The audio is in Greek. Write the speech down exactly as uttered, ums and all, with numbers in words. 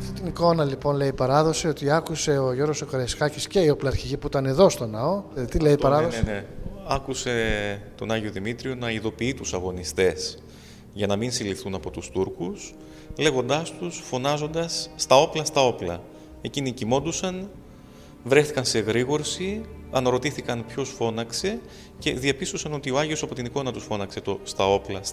Αυτή την εικόνα λοιπόν λέει η παράδοση ότι άκουσε ο Γιώργος ο Καραϊσκάκης και οι οπλαρχηγοί που ήταν εδώ στο ναό. Ε, τι λέει η παράδοση? Ναι, ναι, ναι. Άκουσε τον Άγιο Δημήτριο να ειδοποιεί τους αγωνιστές για να μην συλληφθούν από τους Τούρκους, λέγοντάς τους, φωνάζοντας «στα όπλα, στα όπλα». Εκείνοι κοιμόντουσαν, βρέθηκαν σε εγρήγορση, αναρωτήθηκαν ποιος φώναξε και διαπίστωσαν ότι ο Άγιος από την εικόνα τους φώναξε το «στα όπλα, στα